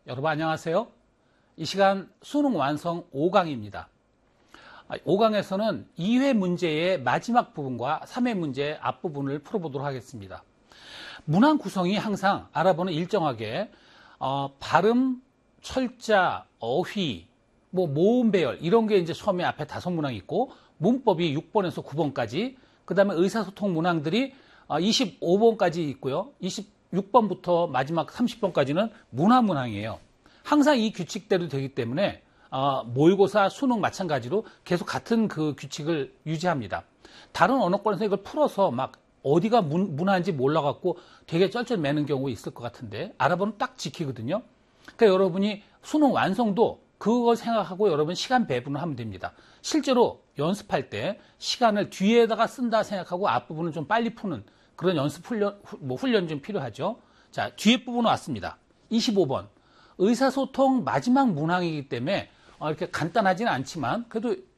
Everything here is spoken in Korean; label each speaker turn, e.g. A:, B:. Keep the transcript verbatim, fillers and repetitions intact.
A: 여러분 안녕하세요. 이 시간 수능 완성 오 강입니다. 오 강에서는 이 회 문제의 마지막 부분과 삼 회 문제의 앞부분을 풀어보도록 하겠습니다. 문항 구성이 항상 알아보는 일정하게 어, 발음, 철자, 어휘, 뭐 모음 배열 이런 게 이제 처음에 앞에 다섯 문항이 있고 문법이 육 번에서 구 번까지, 그 다음에 의사소통 문항들이 이십오 번까지 있고요. 이십육 번부터 마지막 삼십 번까지는 문화 문항이에요. 항상 이 규칙대로 되기 때문에 어, 모의고사, 수능 마찬가지로 계속 같은 그 규칙을 유지합니다. 다른 언어권에서 이걸 풀어서 막 어디가 문, 문화인지 몰라갖고 되게 쩔쩔매는 경우 있을 것 같은데 알아보면 딱 지키거든요. 그러니까 여러분이 수능 완성도 그걸 생각하고 여러분 시간 배분을 하면 됩니다. 실제로 연습할 때 시간을 뒤에다가 쓴다 생각하고 앞부분은 좀 빨리 푸는 그런 연습 훈련, 뭐 훈련이 좀 필요하죠. 자, 뒤에 부분 왔습니다. 이십오 번. 의사소통 마지막 문항이기 때문에 이렇게 간단하지는 않지만 그래도